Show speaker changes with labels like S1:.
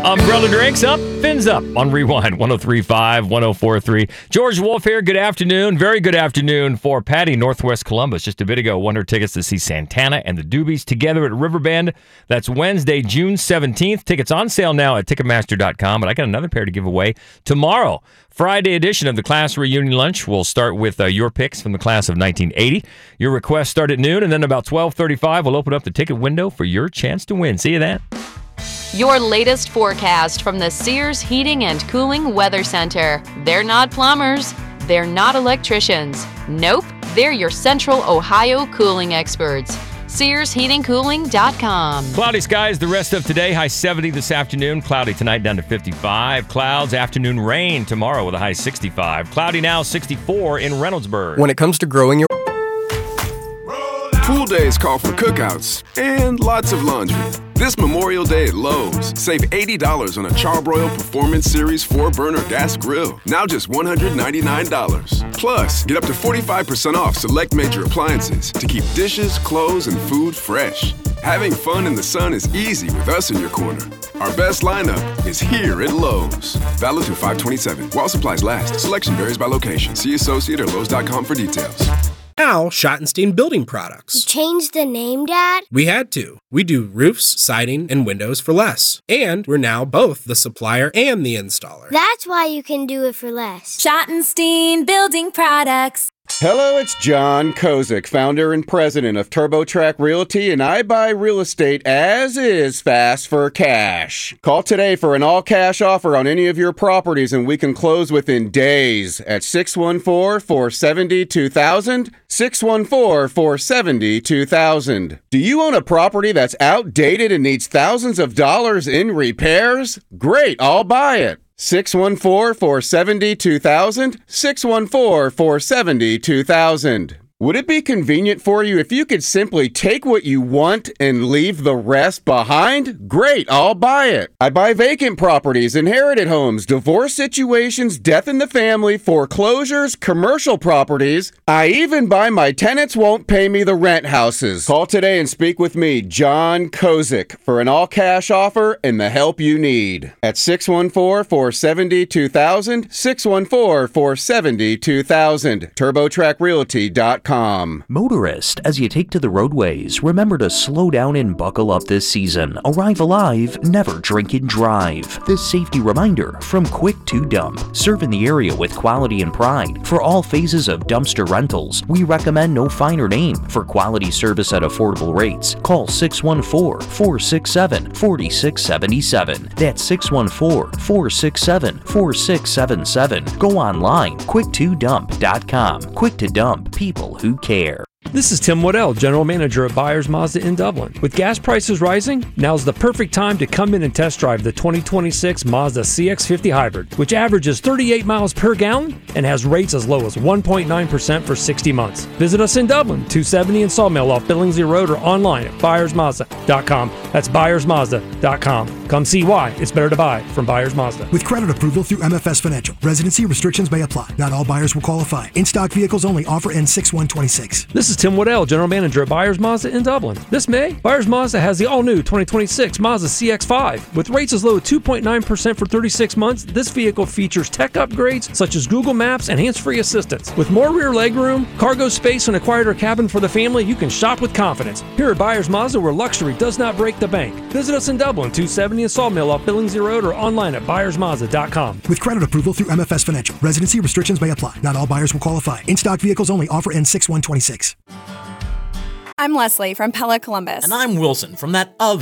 S1: Umbrella drinks up, fins up on Rewind 103.5, 104.3. George Wolf here. Good afternoon. Very good afternoon for Patty, Northwest Columbus. Just a bit ago, won her tickets to see Santana and the Doobies together at Riverbend. That's Wednesday, June 17th. Tickets on sale now at Ticketmaster.com. But I got another pair to give away tomorrow. Friday edition of the class reunion lunch. We'll start with your picks from the class of 1980. Your requests start at noon, and then about 12:35, we'll open up the ticket window for your chance to win. See you then.
S2: Your latest forecast from the Sears Heating and Cooling Weather Center. They're not plumbers. They're not electricians. Nope, they're your Central Ohio cooling experts. SearsHeatingCooling.com.
S1: Cloudy skies the rest of today. High 70 this afternoon. Cloudy tonight down to 55. Clouds, afternoon rain tomorrow with a high 65. Cloudy now 64 in Reynoldsburg.
S3: When it comes to growing your...
S4: Pool days call for cookouts and lots of laundry. This Memorial Day at Lowe's, save $80 on a Charbroil Performance Series 4-burner gas grill. Now just $199. Plus, get up to 45% off select major appliances to keep dishes, clothes, and food fresh. Having fun in the sun is easy with us in your corner. Our best lineup is here at Lowe's. Valid through 5/27. While supplies last. Selection varies by location. See associate or Lowe's.com for details.
S5: Now, Schottenstein Building Products.
S6: You changed the name, Dad?
S5: We had to. We do roofs, siding, and windows for less. And we're now both the supplier and the installer.
S6: That's why you can do it for less.
S7: Schottenstein Building Products.
S8: Hello, it's John Kozik, founder and president of TurboTrack Realty, and I buy real estate as is fast for cash. Call today for an all-cash offer on any of your properties, and we can close within days at 614-470-2000, 614-470-2000. Do you own a property that's outdated and needs thousands of dollars in repairs? Great, I'll buy it. 614-470-2000, 614-470-2000. Would it be convenient for you if you could simply take what you want and leave the rest behind? Great, I'll buy it. I buy vacant properties, inherited homes, divorce situations, death in the family, foreclosures, commercial properties. I even buy my tenants won't pay me the rent houses. Call today and speak with me, John Kozik, for an all-cash offer and the help you need. At 614-470-2000, 614-470-2000, TurboTrackRealty.com.
S9: Motorist, as you take to the roadways, remember to slow down and buckle up this season. Arrive alive, never drink and drive. This safety reminder from Quick to Dump. Serving the area with quality and pride. For all phases of dumpster rentals, we recommend no finer name. For quality service at affordable rates, call 614-467-4677. That's 614-467-4677. Go online, quick2dump.com. Quick to Dump, people who care.
S10: This is Tim Waddell, General Manager at Byers Mazda in Dublin. With gas prices rising, now's the perfect time to come in and test drive the 2026 Mazda CX-50 Hybrid, which averages 38 miles per gallon and has rates as low as 1.9% for 60 months. Visit us in Dublin, 270 in Sawmill off Billingsley Road, or online at ByersMazda.com. That's ByersMazda.com. Come see why it's better to buy from Byers Mazda.
S11: With credit approval through MFS Financial, residency restrictions may apply. Not all buyers will qualify. In-stock vehicles only. Offer ends 6/1/26.
S10: This is Tim Waddell, General Manager at Byers Mazda in Dublin. This May, Byers Mazda has the all-new 2026 Mazda CX-5. With rates as low as 2.9% for 36 months, this vehicle features tech upgrades such as Google Maps and hands-free assistance. With more rear legroom, cargo space, and a quieter cabin for the family, you can shop with confidence. Here at Byers Mazda, where luxury does not break the bank. Visit us in Dublin, 270 in Sawmill off Billingsley Road, or online at ByersMazda.com.
S11: With credit approval through MFS Financial, residency restrictions may apply. Not all buyers will qualify. In-stock vehicles only. Offer ends 6/1/26.
S12: I'm Leslie from Pella Columbus.
S13: And I'm Wilson from that other